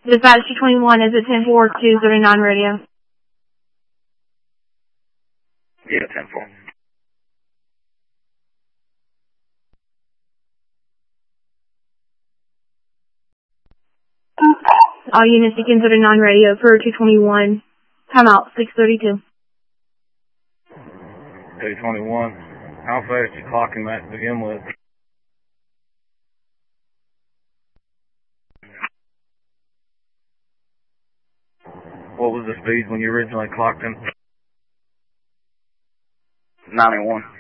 Dispatch 221 is at 10-4-209 radio. Yeah, 10-4. All units to 10-9 radio for 221. Timeout 632. 221. How fast you clocking that to begin with? What was the speed when you originally clocked him? 91.